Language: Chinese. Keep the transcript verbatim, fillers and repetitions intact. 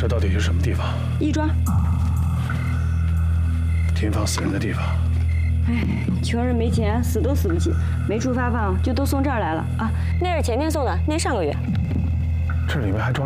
这到底是什么地方？ 义庄。 停放死人的地方。 哎，穷人没钱，死都死不起，没处发放，就都送这儿来了啊。 那是前天送的，那上个月。 这里面还装。